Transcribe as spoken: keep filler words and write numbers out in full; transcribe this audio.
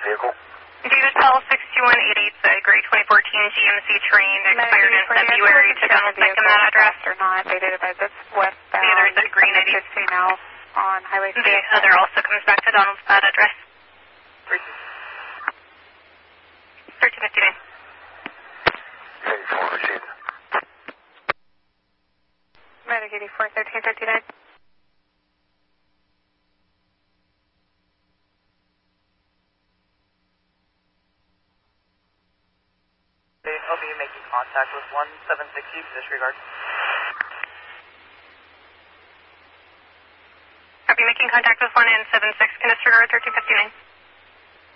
vehicle? David Pell, six two one eight eight, a gray twenty fourteen G M C train expired in February to Donald Beckham, that address. Or not, they did advise it's westbound. The other is at green eighty. fifteen L on Highway The other also comes back to Donald's, that address. thirteen fifty-nine. eighty-four, received. Medic eighty-four, thirteen fifty-nine. I'll be making contact with one seven sixty, disregard. I'll be making contact with one and seven six, can disregard thirteen fifty-nine.